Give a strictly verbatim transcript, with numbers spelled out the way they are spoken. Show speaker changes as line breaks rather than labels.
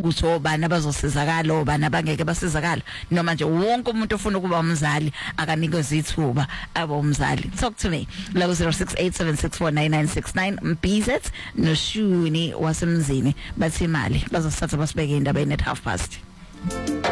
ukuthi obani abazosizakala obani abangeke basizakala noma nje wonke umuntu ofuna ukuba umzali akanikwe izithuba aba umzali. Talk to me level zero six eight seven six four nine nine six nine. Mbizet no Shuni wasemzini bathi imali bazosithatha basibeke indaba at half past.